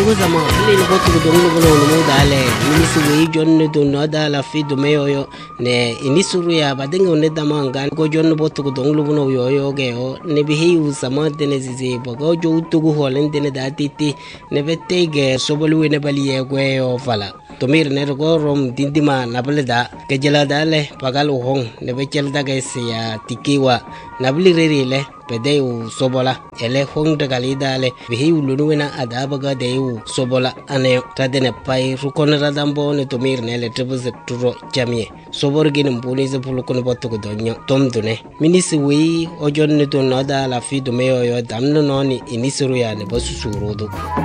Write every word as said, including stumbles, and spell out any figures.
dugu zama le ni botu do ngulu no no dale ni su we jonne do no dala fi do meyo yo ne inisuru ya badenga ne dama ngan ko jonne botu do ngulu no yo yo ge o ne bi hiu sama de ne zizi bogo jo tugu holen de ne da titi ne bette ge sobolu ne bali ye gwe yo fala to mir ne go rom dindima nabale da ke jela dale pagal hong ne be chel da ge sia tikiwa nabli re le pede u sobola ele hong de gali dale bi hiu lunuena adaba ga de u sobola ane tadene pai rukon radambo ne to mir ne le trebuz turo jamie sobor gin mbuni ze pulukon botu ko donyo tom dune minisi wi ojon ne to nada la fi do meyo yo damno noni inisuru ya ne basu surudu